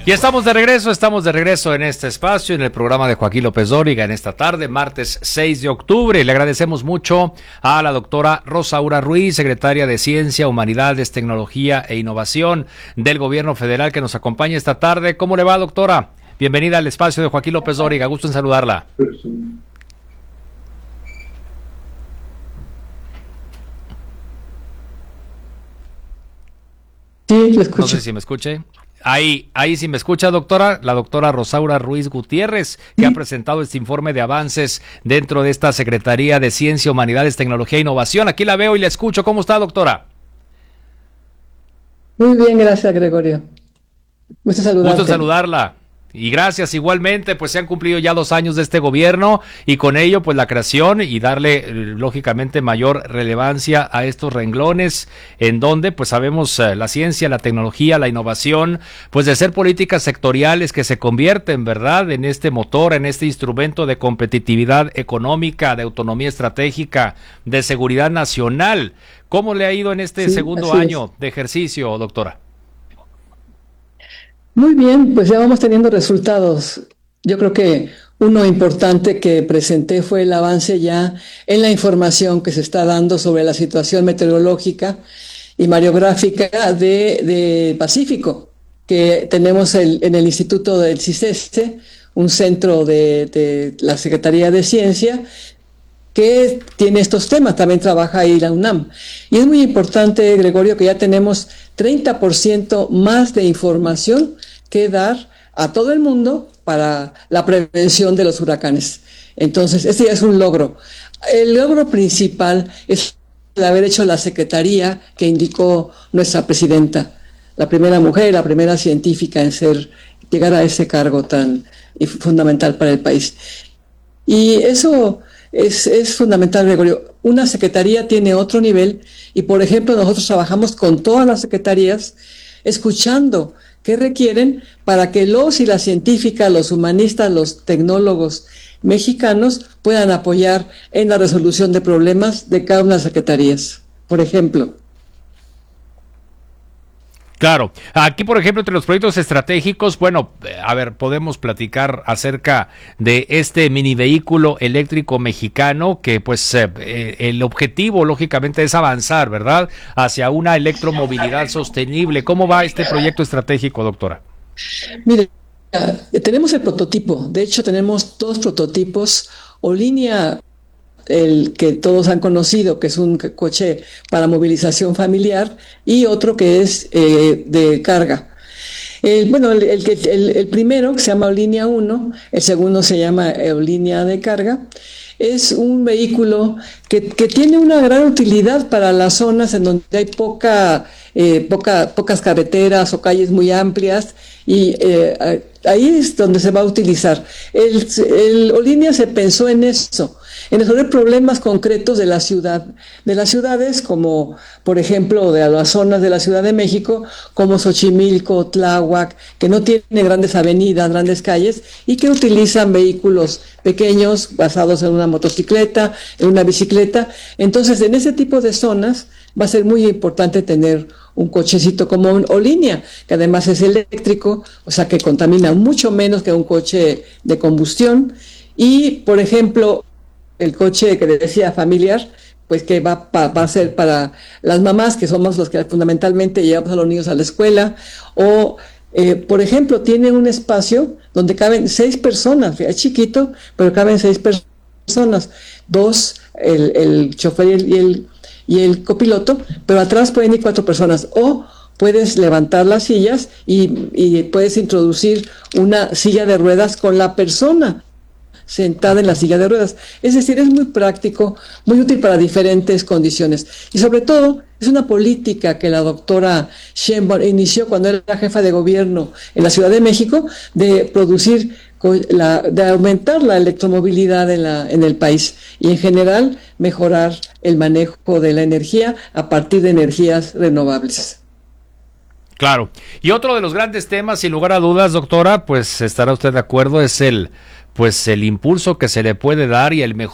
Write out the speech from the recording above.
Y estamos de regreso en este espacio, en el programa de Joaquín López Dóriga, en esta tarde, martes 6 de octubre. Le agradecemos mucho a la doctora Rosaura Ruiz, secretaria de Ciencia, Humanidades, Tecnología e Innovación del Gobierno Federal, que nos acompaña esta tarde. ¿Cómo le va, doctora? Bienvenida al espacio de Joaquín López Dóriga, gusto en saludarla. Sí, lo escucho. No sé si me escuche. Ahí sí me escucha, doctora, la doctora Rosaura Ruiz Gutiérrez, que ha presentado este informe de avances dentro de esta Secretaría de Ciencia, Humanidades, Tecnología e Innovación. Aquí la veo y la escucho. ¿Cómo está, doctora? Muy bien, gracias, Gregorio. Gusto saludarte. Gusto en saludarla. Y gracias, igualmente, pues se han cumplido ya 2 años de este gobierno y con ello pues la creación y darle lógicamente mayor relevancia a estos renglones en donde pues sabemos la ciencia, la tecnología, la innovación, pues de ser políticas sectoriales que se convierten, ¿verdad?, en este motor, en este instrumento de competitividad económica, de autonomía estratégica, de seguridad nacional. ¿Cómo le ha ido en este segundo año de ejercicio, doctora? Muy bien, pues ya vamos teniendo resultados. Yo creo que uno importante que presenté fue el avance ya en la información que se está dando sobre la situación meteorológica y mareográfica de Pacífico, que tenemos en el Instituto del CICESTE, un centro de la Secretaría de Ciencia, que tiene estos temas, también trabaja ahí la UNAM. Y es muy importante, Gregorio, que ya tenemos 30% más de información que dar a todo el mundo para la prevención de los huracanes. Entonces, este ya es un logro. El logro principal es el haber hecho la secretaría que indicó nuestra presidenta, la primera mujer, la primera científica en llegar a ese cargo tan fundamental para el país. Y eso es fundamental, Gregorio. Una secretaría tiene otro nivel y, por ejemplo, nosotros trabajamos con todas las secretarías escuchando qué requieren para que los y las científicas, los humanistas, los tecnólogos mexicanos puedan apoyar en la resolución de problemas de cada una de las secretarías. Por ejemplo. Claro, aquí por ejemplo entre los proyectos estratégicos, bueno, a ver, podemos platicar acerca de este mini vehículo eléctrico mexicano que pues el objetivo lógicamente es avanzar, ¿verdad?, hacia una electromovilidad sostenible. ¿Cómo va este proyecto estratégico, doctora? Mire, tenemos el prototipo, de hecho tenemos 2 prototipos, Olinia, el que todos han conocido, que es un coche para movilización familiar, y otro que es de carga. El primero, que se llama Olinia 1, el segundo se llama Olinia de carga, es un vehículo que tiene una gran utilidad para las zonas en donde hay pocas carreteras o calles muy amplias, y ahí es donde se va a utilizar. El Olinia se pensó en eso, en resolver problemas concretos de la ciudad, de las ciudades como, por ejemplo, de las zonas de la Ciudad de México, como Xochimilco, Tláhuac, que no tiene grandes avenidas, grandes calles, y que utilizan vehículos pequeños basados en una motocicleta, en una bicicleta. Entonces, en ese tipo de zonas va a ser muy importante tener un cochecito como un Olinia, que además es eléctrico, o sea que contamina mucho menos que un coche de combustión. Y, por ejemplo, el coche que decía familiar, pues que va a ser para las mamás, que somos los que fundamentalmente llevamos a los niños a la escuela, o por ejemplo, tiene un espacio donde caben 6 personas, es chiquito, pero caben 6 personas, 2, el chofer y el copiloto, pero atrás pueden ir 4 personas, o puedes levantar las sillas y puedes introducir una silla de ruedas con la persona sentada en la silla de ruedas. Es decir, es muy práctico, muy útil para diferentes condiciones. Y sobre todo, es una política que la doctora Sheinbaum inició cuando era jefa de gobierno en la Ciudad de México, de producir, de aumentar la electromovilidad en el país y en general mejorar el manejo de la energía a partir de energías renovables. Claro. Y otro de los grandes temas, sin lugar a dudas, doctora, pues estará usted de acuerdo, es el impulso que se le puede dar y el mejor